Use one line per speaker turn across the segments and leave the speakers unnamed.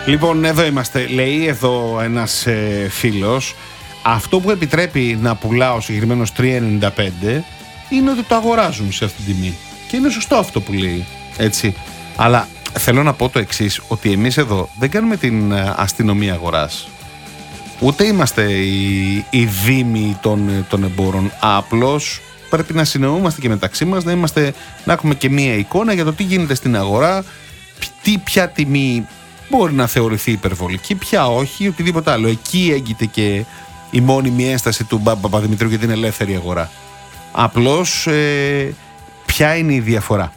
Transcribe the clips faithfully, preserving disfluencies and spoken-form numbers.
Λοιπόν, εδώ είμαστε. Λέει εδώ ένας ε, φίλος, αυτό που επιτρέπει να πουλά ο συγκεκριμένος τρία ενενήντα πέντε είναι ότι το αγοράζουν σε αυτή την τιμή. Και είναι σωστό αυτό που λέει. Έτσι. Αλλά θέλω να πω το εξής, ότι εμείς εδώ δεν κάνουμε την αστυνομία αγοράς. Ούτε είμαστε οι, οι δήμοι των, των εμπόρων. Απλώς πρέπει να συνεννοούμαστε και μεταξύ μας, να, είμαστε, να έχουμε και μία εικόνα για το τι γίνεται στην αγορά, τι, ποια τιμή μπορεί να θεωρηθεί υπερβολική, ποια όχι, οτιδήποτε άλλο. Εκεί έγκυται και η μόνιμη ένσταση του Μπαμπα Παπαδημητρίου για την ελεύθερη αγορά. Απλώς ε, ποια είναι η διαφορά,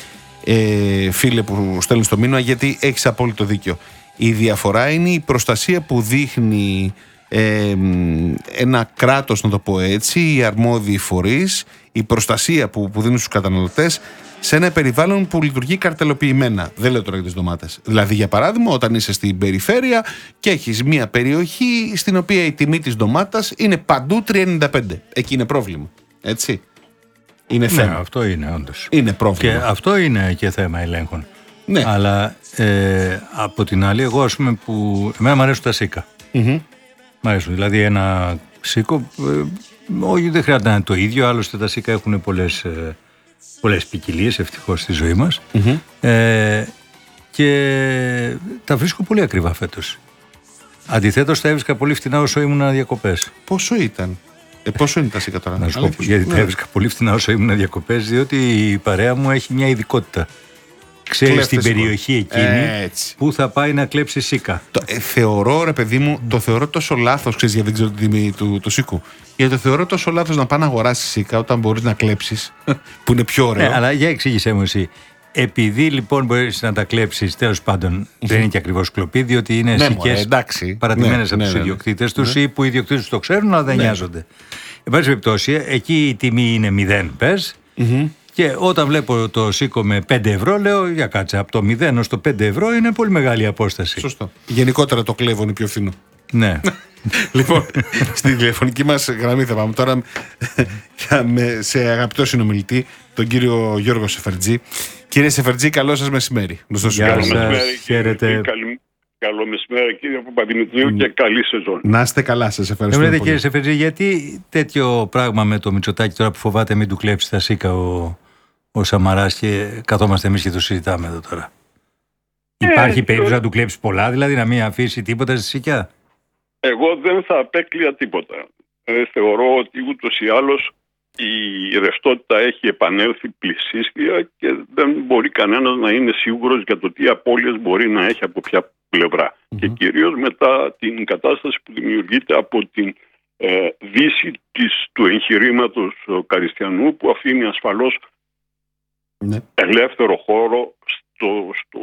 ε, φίλε που στέλνει το μήνυμα, γιατί έχεις απόλυτο δίκιο. Η διαφορά είναι η προστασία που δείχνει ε, ένα κράτος, να το πω έτσι, οι αρμόδιοι φορείς, η προστασία που, που δίνουν στους καταναλωτές σε ένα περιβάλλον που λειτουργεί καρτελοποιημένα. Δεν λέω τώρα για τις ντομάτες. Δηλαδή, για παράδειγμα, όταν είσαι στην περιφέρεια και έχεις μια περιοχή στην οποία η τιμή της ντομάτας είναι παντού τρία ενενήντα πέντε. Εκεί είναι πρόβλημα. Έτσι. Είναι θέμα.
Ναι, αυτό είναι όντως.
Είναι πρόβλημα.
Και αυτό είναι και θέμα ελέγχων.
Ναι.
Αλλά ε, από την άλλη, εγώ ας πούμε που. Εμένα μου αρέσουν τα σίκα.
Mm-hmm.
Μ' αρέσουν. Δηλαδή ένα σίκο. Ε, όχι, δεν χρειάζεται να είναι το ίδιο. Άλλωστε τα σίκα έχουν πολλές, ε, πολλές ποικιλίες ευτυχώς στη ζωή μας.
Mm-hmm.
Ε, και τα βρίσκω πολύ ακριβά φέτος. Αντιθέτως, τα έβρισκα πολύ φτηνά όσο ήμουν διακοπές.
Πόσο ήταν? Ε, πόσο είναι τα σίκα τώρα?
Να σου πω, γιατί ναι. τα έβρισκα πολύ φτηνά όσο ήμουν διακοπές, διότι η παρέα μου έχει μια ειδικότητα. Ξέρει στην περιοχή εκείνη
έτσι
που θα πάει να κλέψει σίκα.
Το, ε, θεωρώ, ρε παιδί μου, το θεωρώ τόσο λάθος, ξέρεις, γιατί δεν ξέρω την τιμή του, του σίκου. Γιατί το θεωρώ τόσο λάθος να πάει να αγοράσεις σίκα όταν μπορείς να κλέψεις, που είναι πιο ωραίο.
Ναι, αλλά για εξήγησέ μου εσύ. Επειδή λοιπόν μπορείς να τα κλέψεις, τέλος πάντων δεν είναι και ακριβώς κλοπή, διότι είναι
ναι,
σίκες παρατημένες
ναι,
από τους
ναι, ναι,
ιδιοκτήτες
ναι.
τους ή που οι ιδιοκτήτες το ξέρουν, αλλά δεν
ναι.
νοιάζονται. Εν πάση περιπτώσει, εκεί η τιμή είναι μηδέν, πες.
Mm-hmm.
Και όταν βλέπω το σίκο με πέντε ευρώ, λέω για κάτσε, από το μηδέν ως το πέντε ευρώ είναι πολύ μεγάλη απόσταση.
Σωστό. Γενικότερα το κλέβο είναι πιο φθηνό.
Ναι.
Λοιπόν, στη τηλεφωνική μας γραμμή θα πάμε τώρα σε αγαπητό συνομιλητή, τον κύριο Γιώργο Σεφερτζή. Κύριε Σεφερτζή, καλό σας μεσημέρι.
Γεια σας, χαίρετε.
Καλό μεσημέρι κύριε Παπαδημητρίου mm. και καλή σεζόν.
Να είστε καλά, σας ευχαριστώ.
Βλέπετε κύριε Σεφερτζή, γιατί τέτοιο πράγμα με το Μητσοτάκη τώρα που φοβάται μην του κλέψει τα σίκα ο, ο Σαμαράς και καθόμαστε εμείς και το συζητάμε εδώ τώρα. Ε, Υπάρχει περίπτωση το... να του κλέψει πολλά, δηλαδή να μην αφήσει τίποτα στη σικιά?
Εγώ δεν θα απέκλεια τίποτα. Ε, θεωρώ ότι ούτως ή άλλως η ρευστότητα έχει επανέλθει πλησίσκεια και δεν μπορεί κανένας να είναι σίγουρος για το τι απώλειες μπορεί να έχει από ποια πλευρά. Mm-hmm. Και κυρίως μετά την κατάσταση που δημιουργείται από την ε, δύση της, του εγχειρήματος Καριστιανού, που αφήνει ασφαλώς mm-hmm. ελεύθερο χώρο στο, στο,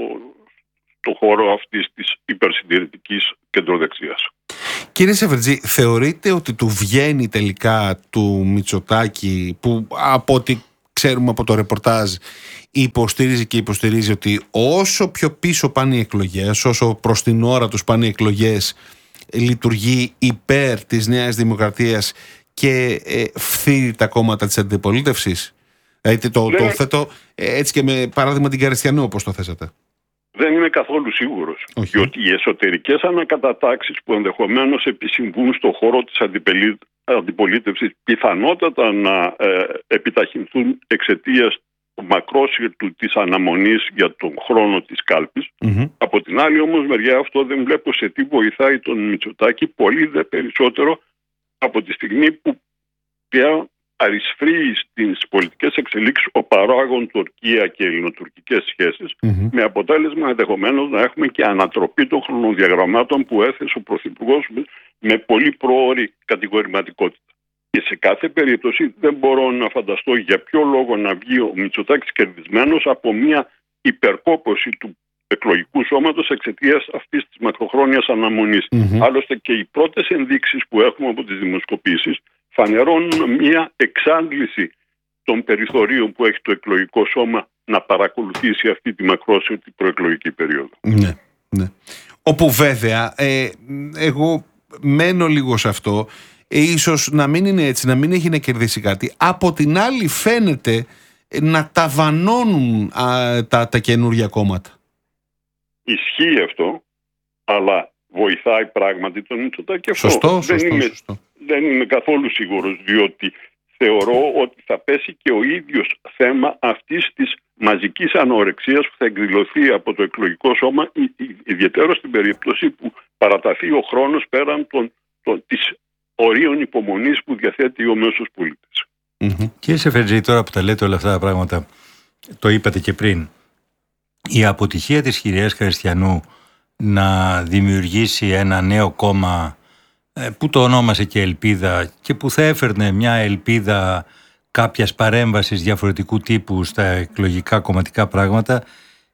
στο χώρο αυτής της υπερσυντηρητικής κεντροδεξιάς.
Κύριε Σεφερτζή, θεωρείτε ότι του βγαίνει τελικά του Μητσοτάκη, που από ό,τι ξέρουμε από το ρεπορτάζ υποστηρίζει και υποστηρίζει ότι όσο πιο πίσω πάνε οι εκλογές, όσο προς την ώρα τους πάνε οι εκλογές, λειτουργεί υπέρ της Νέας Δημοκρατίας και ε, φθείρει τα κόμματα της αντιπολίτευσης? Δηλαδή το, το θέτω έτσι και με παράδειγμα την Καριστιανού, όπως το θέσατε.
Δεν είμαι καθόλου σίγουρος.
Όχι.
Διότι οι εσωτερικές ανακατατάξεις που ενδεχομένως επισυμβούν στον χώρο της αντιπολίτευσης πιθανότατα να ε, επιταχυνθούν εξαιτίας του μακρόσυρτου της αναμονής για τον χρόνο της κάλπης. Mm-hmm. Από την άλλη όμως μεριά αυτό δεν βλέπω σε τι βοηθάει τον Μητσοτάκη, πολύ δε περισσότερο από τη στιγμή που πια αρισφρεί στις πολιτικές εξελίξεις ο παράγων Τουρκία και ελληνοτουρκικές σχέσεις, mm-hmm. με αποτέλεσμα ενδεχομένως να έχουμε και ανατροπή των χρονοδιαγραμμάτων που έθεσε ο Πρωθυπουργός με πολύ προώρη κατηγορηματικότητα. Και σε κάθε περίπτωση δεν μπορώ να φανταστώ για ποιο λόγο να βγει ο Μητσοτάκης κερδισμένος από μια υπερκόπωση του εκλογικού σώματος εξαιτίας αυτής της μακροχρόνιας αναμονής. Mm-hmm. Άλλωστε και οι πρώτες ενδείξεις που έχουμε από τις δημοσκοπήσεις φανερώνουν μια εξάντληση των περιθωρίων που έχει το εκλογικό σώμα να παρακολουθήσει αυτή τη μακρόσυρτη προεκλογική περίοδο.
Ναι, ναι. Όπου βέβαια ε, εγώ μένω λίγο σε αυτό, ε, ίσως να μην είναι έτσι, να μην έχει να κερδίσει κάτι. Από την άλλη φαίνεται να ταβανώνουν α, τα, τα καινούργια κόμματα.
Ισχύει αυτό. αλλά βοηθάει πράγματι τον Μητσοτάκη αυτό?
Σωστό,
δεν,
σωστό,
είμαι,
σωστό.
δεν είμαι καθόλου σίγουρος, διότι θεωρώ ότι θα πέσει και ο ίδιος θέμα αυτής της μαζικής ανορεξίας που θα εκδηλωθεί από το εκλογικό σώμα, ιδιαίτερα στην περίπτωση που παραταθεί ο χρόνος πέραν των, των, της ορίων υπομονής που διαθέτει ο μέσος πολίτης.
Mm-hmm. Κύριε Σεφερτζή, τώρα που τα λέτε όλα αυτά τα πράγματα, το είπατε και πριν, η αποτυχία της κυρίας Χριστιανού να δημιουργήσει ένα νέο κόμμα που το ονόμασε και Ελπίδα και που θα έφερνε μια ελπίδα κάποιας παρέμβασης διαφορετικού τύπου στα εκλογικά κομματικά πράγματα,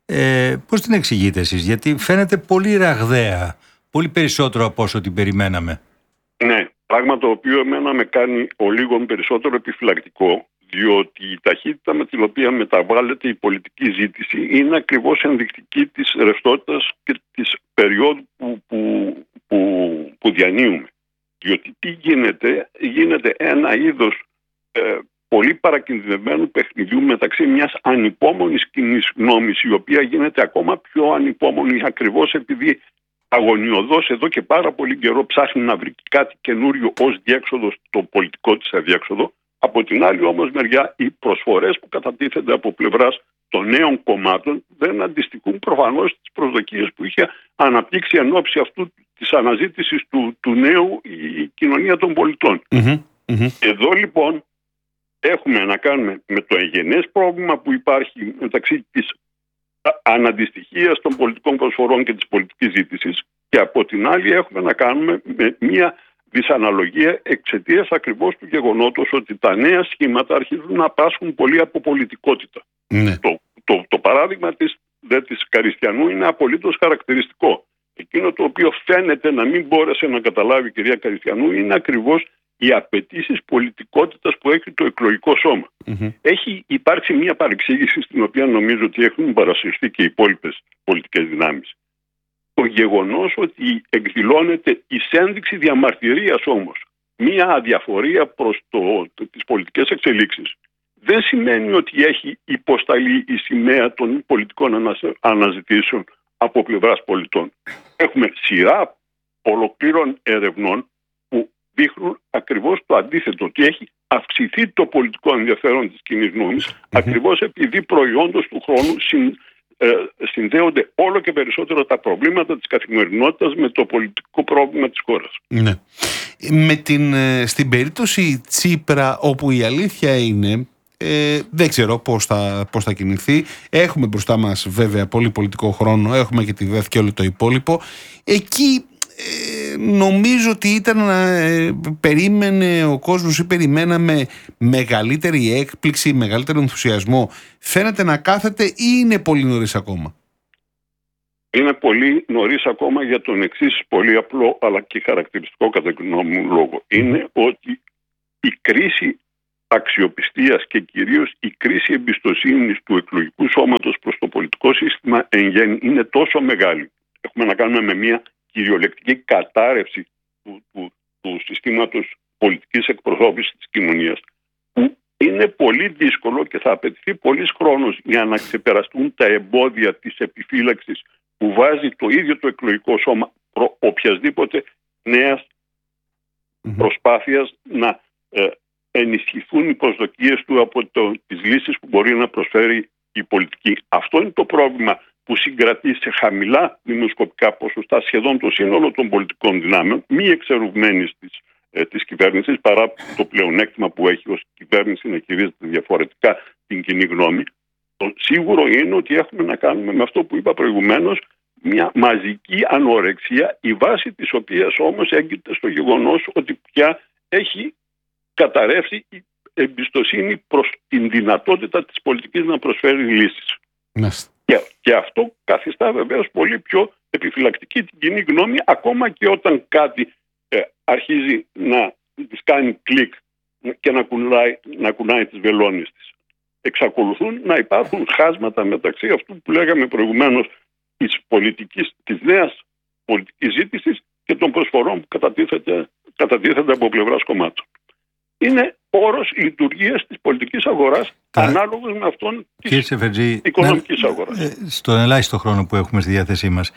ε, πώς την εξηγείτε εσείς? Γιατί φαίνεται πολύ ραγδαία, πολύ περισσότερο από όσο την περιμέναμε.
Ναι, πράγμα το οποίο εμένα με κάνει ο λίγο περισσότερο επιφυλακτικό, διότι η ταχύτητα με την οποία μεταβάλλεται η πολιτική ζήτηση είναι ακριβώς ενδεικτική της ρευστότητας και της περίοδου που, που, που, που διανύουμε. Διότι τι γίνεται? Γίνεται ένα είδος ε, πολύ παρακινδυνευμένου παιχνιδιού μεταξύ μιας ανυπόμονης κοινής γνώμης, η οποία γίνεται ακόμα πιο ανυπόμονη ακριβώς επειδή αγωνιωδώς εδώ και πάρα πολύ καιρό ψάχνει να βρει κάτι καινούριο ως διέξοδο στο πολιτικό της αδιέξοδο. Από την άλλη όμως μεριά, οι προσφορές που κατατίθενται από πλευράς των νέων κομμάτων δεν αντιστοιχούν προφανώς τις προσδοκίες που είχε αναπτύξει εν ώψη αυτού της αναζήτησης του, του νέου η κοινωνία των πολιτών.
Mm-hmm, mm-hmm.
Εδώ λοιπόν έχουμε να κάνουμε με το εγγενές πρόβλημα που υπάρχει μεταξύ της αναντιστοιχίας των πολιτικών προσφορών και της πολιτικής ζήτησης, και από την άλλη έχουμε να κάνουμε με μια δυσαναλογία εξαιτίας ακριβώς του γεγονότος ότι τα νέα σχήματα αρχίζουν να πάσχουν πολύ από πολιτικότητα.
Ναι.
Το, το, το παράδειγμα της, δε, της Καριστιανού είναι απολύτως χαρακτηριστικό. Εκείνο το οποίο φαίνεται να μην μπόρεσε να καταλάβει η κυρία Καριστιανού είναι ακριβώς οι απαιτήσεις πολιτικότητας που έχει το εκλογικό σώμα.
Mm-hmm.
Έχει υπάρξει μια παρεξήγηση στην οποία νομίζω ότι έχουν παρασυρθεί και οι υπόλοιπες πολιτικές δυνάμεις. Το γεγονός ότι εκδηλώνεται εις ένδειξη διαμαρτυρίας όμως μια αδιαφορία προς το, το, τις πολιτικές εξελίξεις δεν σημαίνει ότι έχει υποσταλεί η σημαία των πολιτικών αναζ, αναζητήσεων από πλευράς πολιτών. Έχουμε σειρά ολοκλήρων ερευνών που δείχνουν ακριβώς το αντίθετο, ότι έχει αυξηθεί το πολιτικό ενδιαφέρον της κοινής γνώμης mm-hmm. ακριβώς επειδή προϊόντος του χρόνου συν, ε, συνδέονται όλο και περισσότερο τα προβλήματα της καθημερινότητας με το πολιτικό πρόβλημα της χώρας.
Ναι. Με την, στην περίπτωση Τσίπρα, όπου η αλήθεια είναι, ε, δεν ξέρω πώς θα, πώς θα κινηθεί, έχουμε μπροστά μας βέβαια πολύ πολιτικό χρόνο, έχουμε και τη ΔΕΘ και όλο το υπόλοιπο, εκεί ε, νομίζω ότι ήταν ε, περίμενε ο κόσμος ή περιμέναμε μεγαλύτερη έκπληξη, μεγαλύτερο ενθουσιασμό. Φαίνεται να κάθεται ή είναι πολύ νωρίς ακόμα?
Είναι πολύ νωρίς ακόμα για τον εξής πολύ απλό αλλά και χαρακτηριστικό κατά γνώμη μου λόγο. Είναι ότι η κρίση αξιοπιστίας και κυρίως η κρίση εμπιστοσύνης του εκλογικού σώματος προς το πολιτικό σύστημα εν γέννη είναι τόσο μεγάλη. Έχουμε να κάνουμε με μια κυριολεκτική κατάρρευση του, του, του συστήματος πολιτικής εκπροσώπησης της κοινωνίας, που είναι πολύ δύσκολο και θα απαιτηθεί πολύς χρόνος για να ξεπεραστούν τα εμπόδια της επιφύλαξης που βάζει το ίδιο το εκλογικό σώμα προ οποιασδήποτε νέας mm-hmm. προσπάθειας να ε, ενισχυθούν οι προσδοκίες του από το, τις λύσεις που μπορεί να προσφέρει η πολιτική. Αυτό είναι το πρόβλημα που συγκρατεί σε χαμηλά δημοσκοπικά ποσοστά σχεδόν το σύνολο των πολιτικών δυνάμεων, μη εξαιρουμένης της, ε, της κυβέρνησης, παρά το πλεονέκτημα που έχει ως κυβέρνηση να χειρίζεται διαφορετικά την κοινή γνώμη. Το σίγουρο είναι ότι έχουμε να κάνουμε με αυτό που είπα προηγουμένως, μια μαζική ανορεξία, η βάση της οποίας όμως έγκυται στο γεγονός ότι πια έχει καταρρεύσει η εμπιστοσύνη προς την δυνατότητα της πολιτικής να προσφέρει λύσεις.
Yes.
Και, και αυτό καθιστά βεβαίως πολύ πιο επιφυλακτική την κοινή γνώμη, ακόμα και όταν κάτι ε, αρχίζει να της κάνει κλικ και να κουνάει, να κουνάει τις βελόνες της. Εξακολουθούν να υπάρχουν χάσματα μεταξύ αυτού που λέγαμε προηγουμένως της, πολιτικής, της νέας πολιτικής ζήτησης και των προσφορών που κατατίθεται, κατατίθεται από πλευράς κομμάτων. Είναι όρος λειτουργίας της πολιτικής αγοράς τα... ανάλογος με αυτόν της
Σεφερτζή,
οικονομικής
να...
αγοράς.
Στον ελάχιστο χρόνο που έχουμε στη διάθεσή μας,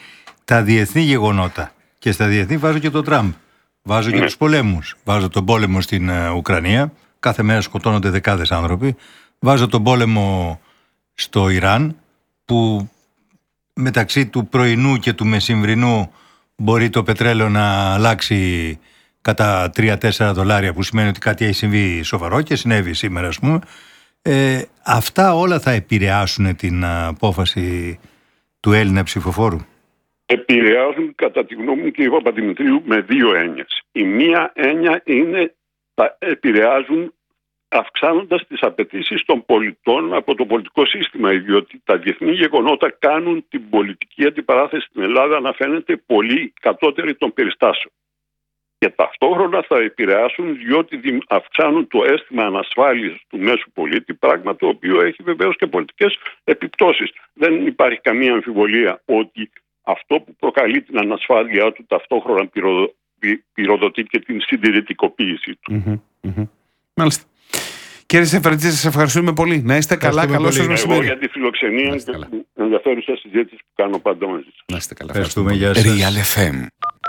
τα διεθνή γεγονότα. Και στα διεθνή βάζω και τον Τραμπ. Βάζω και ναι. τους πολέμους. Βάζω τον πόλεμο στην uh, Ουκρανία. Κάθε μέρα σκοτώνονται δεκάδες άνθρωποι. Βάζω τον πόλεμο στο Ιράν, που μεταξύ του πρωινού και του μεσημβρινού μπορεί το πετρέλαιο να αλλάξει κατά τρία τέσσερα δολάρια, που σημαίνει ότι κάτι έχει συμβεί σοβαρό και συνέβη σήμερα, ας πούμε. Ε, αυτά όλα θα επηρεάσουν την απόφαση του Έλληνα ψηφοφόρου.
Επηρεάζουν, κατά τη γνώμη μου, κύριε Παπαδημητρίου, με δύο έννοιες. Η μία έννοια είναι θα επηρεάζουν αυξάνοντας τις απαιτήσεις των πολιτών από το πολιτικό σύστημα, διότι τα διεθνή γεγονότα κάνουν την πολιτική αντιπαράθεση στην Ελλάδα να φαίνεται πολύ κατώτερη των περιστάσεων. Και ταυτόχρονα θα επηρεάσουν, διότι αυξάνουν το αίσθημα ανασφάλειας του μέσου πολίτη, πράγμα το οποίο έχει βεβαίως και πολιτικές επιπτώσεις. Δεν υπάρχει καμία αμφιβολία ότι αυτό που προκαλεί την ανασφάλειά του ταυτόχρονα πυρο... πυροδοτεί και την συντηρητικοποίηση του.
Mm-hmm, mm-hmm. Μάλιστα. Κύριε Σεφερτζή, σας ευχαριστούμε πολύ. Να είστε καλά. Καλώς σας μεσημέρι.
Εγώ για τη φιλοξενία και την ενδιαφέρουσα συζήτηση που κάνω πάντα μαζί σας.
Να είστε καλά.
Ευχαριστούμε. Γεια σας.
Real εφ εμ.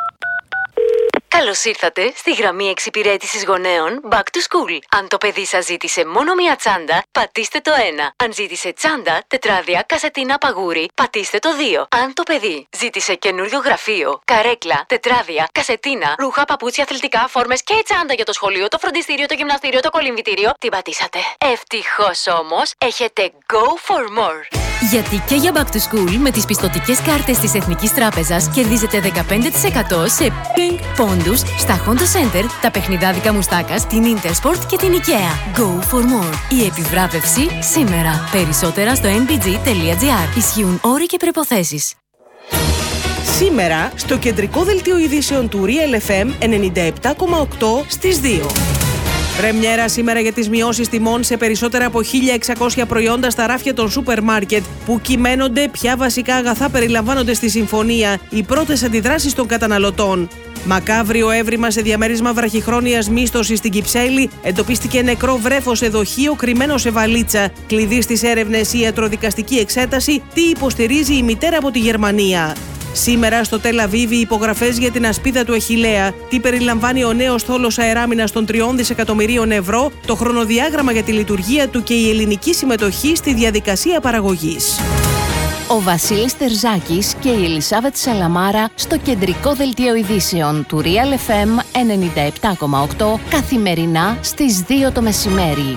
Καλώς ήρθατε στη γραμμή εξυπηρέτησης γονέων Back to School. Αν το παιδί σας ζήτησε μόνο μία τσάντα, πατήστε το ένα. Αν ζήτησε τσάντα, τετράδια, κασετίνα, παγούρι, πατήστε το δύο. Αν το παιδί ζήτησε καινούριο γραφείο, καρέκλα, τετράδια, κασετίνα, ρούχα, παπούτσια, αθλητικά, φόρμες και τσάντα για το σχολείο, το φροντιστήριο, το γυμναστήριο, το κολυμβητήριο, την πατήσατε. Ευτυχώς όμως, έχετε Go for More.
Γιατί και για Back to School με τις πιστωτικές κάρτες της Εθνικής Τράπεζας κερδίζετε δεκαπέντε τοις εκατό σε Pink πόντους στα Honda Center, τα παιχνιδάδικα Μουστάκας, την Intersport και την IKEA. Go for more. Η επιβράβευση σήμερα. Περισσότερα στο εν μπι τζι τελεία τζι άρ. Ισχύουν όροι και προϋποθέσεις.
Σήμερα στο κεντρικό δελτίο ειδήσεων του Real εφ εμ ενενήντα επτά κόμμα οκτώ στις δύο. Πρεμιέρα σήμερα για τις μειώσεις τιμών σε περισσότερα από χίλια εξακόσια προϊόντα στα ράφια των σούπερ μάρκετ. Που κυμαίνονται, ποια βασικά αγαθά περιλαμβάνονται στη συμφωνία, οι πρώτες αντιδράσεις των καταναλωτών. Μακάβριο έβριμα σε διαμέρισμα βραχυχρόνιας μίσθωσης στην Κυψέλη. Εντοπίστηκε νεκρό βρέφος σε δοχείο κρυμμένο σε βαλίτσα. Κλειδί στις έρευνες η ιατροδικαστική εξέταση. Τι υποστηρίζει η μητέρα από τη Γερμανία. Σήμερα στο Τελ Αβίβ οι υπογραφές για την ασπίδα του Αχιλλέα. Τι περιλαμβάνει ο νέος θόλος αεράμινας των τριών δισεκατομμυρίων ευρώ, το χρονοδιάγραμμα για τη λειτουργία του και η ελληνική συμμετοχή στη διαδικασία παραγωγής.
Ο Βασίλης Τερζάκης και η Ελισάβετ Σαλαμάρα στο κεντρικό δελτίο ειδήσεων του Real εφ εμ ενενήντα επτά κόμμα οκτώ καθημερινά στις δύο το μεσημέρι.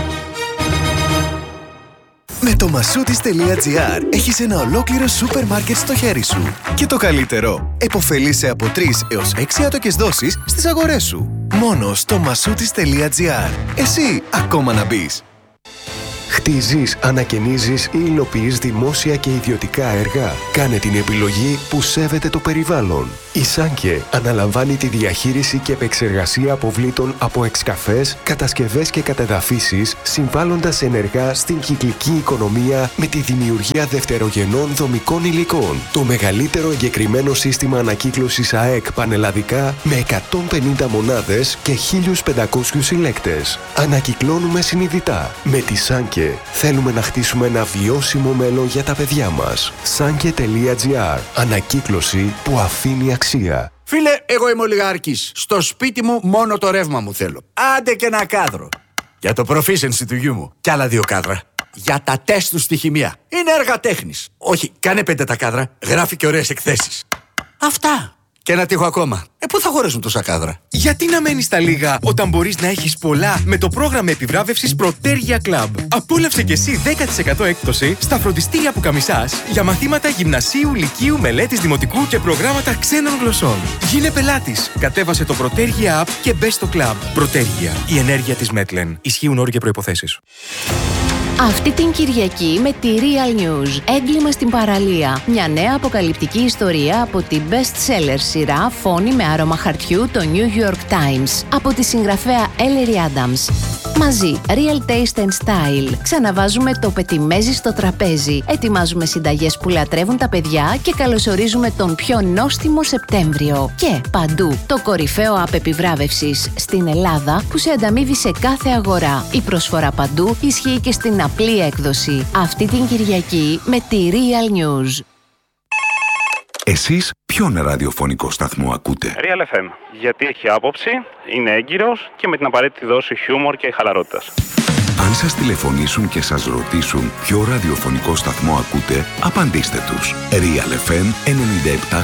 Με το μασούτις τελεία τζι άρ έχεις ένα ολόκληρο σούπερ μάρκετ στο χέρι σου. Και το καλύτερο, επωφελείσαι από τρεις έως έξι άτοκες δόσεις στις αγορές σου. Μόνο στο μασούτις τελεία τζι άρ. Εσύ ακόμα να μπεις.
Χτίζεις, ανακαινίζεις ή υλοποιείς δημόσια και ιδιωτικά έργα. Κάνε την επιλογή που σέβεται το περιβάλλον. Η Σάνκε αναλαμβάνει τη διαχείριση και επεξεργασία αποβλήτων από εξκαφές, κατασκευές και κατεδαφίσεις, συμβάλλοντας ενεργά στην κυκλική οικονομία με τη δημιουργία δευτερογενών δομικών υλικών. Το μεγαλύτερο εγκεκριμένο σύστημα ανακύκλωσης ΑΕΚ πανελλαδικά με εκατόν πενήντα μονάδες και χίλιους πεντακόσιους συλλέκτες. Ανακυκλώνουμε συνειδητά. Με τη Σάνκε θέλουμε να χτίσουμε ένα βιώσιμο μέλλον για τα παιδιά μας. Σάνκε τελεία τζι άρ. Ανακύκλωση που αφήνει αξία.
Φίλε, εγώ είμαι ολιγάρχης. Στο σπίτι μου μόνο το ρεύμα μου θέλω. Άντε και ένα κάδρο. Για το proficiency του γιού μου. Κι άλλα δύο κάδρα. Για τα τεστ του στη χημεία. Είναι έργα τέχνης. Όχι, κάνε πέντε τα κάδρα. Γράφει και ωραίες εκθέσεις. Αυτά. Και ένα τείχο ακόμα. Ε, πού θα χωρέσουν τόσα κάδρα.
Γιατί να μένεις στα λίγα όταν μπορείς να έχεις πολλά με το πρόγραμμα επιβράβευσης Protergia Club. Απόλαυσε και εσύ δέκα τοις εκατό έκπτωση στα φροντιστήρια που καμισάς για μαθήματα γυμνασίου, λυκείου, μελέτης δημοτικού και προγράμματα ξένων γλωσσών. Γίνε πελάτης. Κατέβασε το Protergia App και μπες στο Club. Protergia. Η ενέργεια της Μέτλεν. Ισχύουν όροι και προϋποθέσεις.
Αυτή την Κυριακή με τη Real News, έγκλημα στην παραλία. Μια νέα αποκαλυπτική ιστορία από την best-seller σειρά Φόνη με άρωμα χαρτιού, το New York Times, από τη συγγραφέα Ellery Adams. Μαζί, Real Taste and Style. Ξαναβάζουμε το πετιμέζι στο τραπέζι. Ετοιμάζουμε συνταγές που λατρεύουν τα παιδιά και καλωσορίζουμε τον πιο νόστιμο Σεπτέμβριο. Και παντού, το κορυφαίο app επιβράβευσης στην Ελλάδα που σε ανταμείβει σε κάθε αγορά. Η προσφορά παντού ισχύει και στην απλή έκδοση. Αυτή την Κυριακή με τη Real News.
Εσείς ποιον ραδιοφωνικό σταθμό ακούτε?
Real εφ εμ, γιατί έχει άποψη, είναι έγκυρος και με την απαραίτητη δόση χιούμορ και χαλαρότητας.
Αν σας τηλεφωνήσουν και σας ρωτήσουν ποιο ραδιοφωνικό σταθμό ακούτε, απαντήστε τους. Real εφ εμ ενενήντα επτά